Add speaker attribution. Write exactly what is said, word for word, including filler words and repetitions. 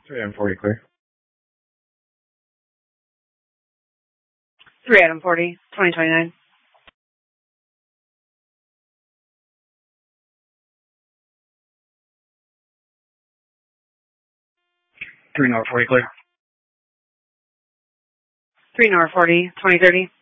Speaker 1: three item forty clear.
Speaker 2: three item forty, twenty twenty-nine.
Speaker 1: three Nor forty clear.
Speaker 2: three Nor forty, twenty thirty.